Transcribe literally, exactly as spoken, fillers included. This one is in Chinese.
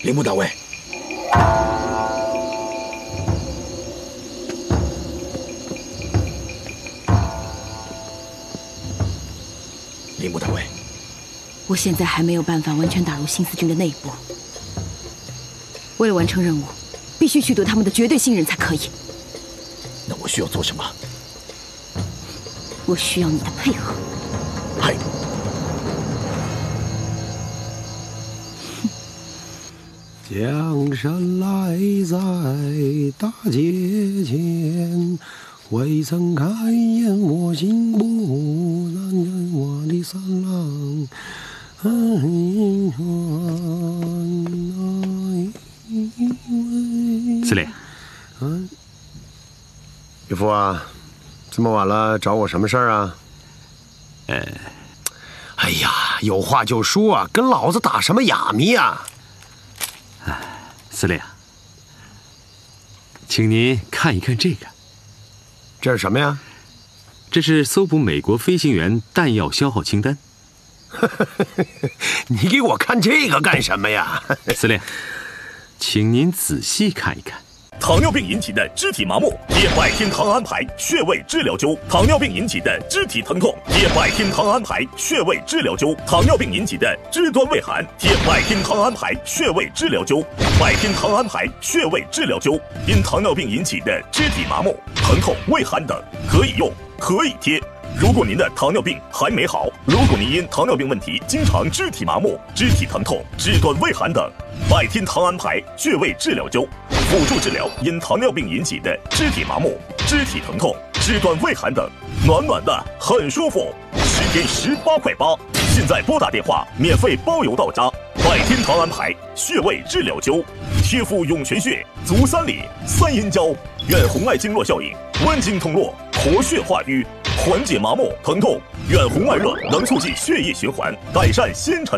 铃木大尉，铃木大尉， 我现在还没有办法完全打入新四军的内部。为了完成任务，必须取得他们的绝对信任才可以。 那我需要做什么？ 我需要你的配合。 嗨。 江山来在大街前，未曾开言我心不难忍我的三郎。 司令， 嗯，岳父啊，这么晚了找我什么事儿啊？ 呃， 哎呀，有话就说啊，跟老子打什么哑谜啊？ 司令，请您看一看这个。 这是什么呀？ 这是搜捕美国飞行员弹药消耗清单。 你给我看这个干什么呀？ 司令，请您仔细看一看。 糖尿病引起的肢体麻木，贴百天糖安牌穴位治疗灸；糖尿病引起的肢体疼痛，贴百天糖安牌穴位治疗灸；糖尿病引起的肢端畏寒，贴百天糖安牌穴位治疗灸。百天糖安牌穴位治疗灸，因糖尿病引起的肢体麻木、疼痛、畏寒等，可以用，可以贴。 如果您的糖尿病还没好，如果您因糖尿病问题经常肢体麻木、肢体疼痛、肢端畏寒等，百天糖安牌穴位治疗灸辅助治疗因糖尿病引起的肢体麻木、肢体疼痛、肢端畏寒等，暖暖的很舒服，十天十八块八。现在拨打电话，免费包邮到家。百天糖安牌穴位治疗灸，贴敷涌泉穴、足三里、三阴交，远红外经络效应，温经通络，活血化瘀。 缓解麻木疼痛，远红外热能促进血液循环，改善新陈。